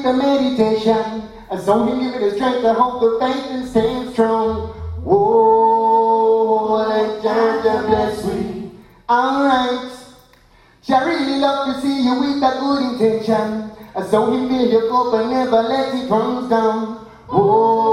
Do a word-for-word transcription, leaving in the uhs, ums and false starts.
with the meditation. So he give it the strength to hold the faith and stand strong. Whoa, let Jah bless we. Alright. Jah really love to see you with that good intention. So he build you up and never let it run down. Whoa.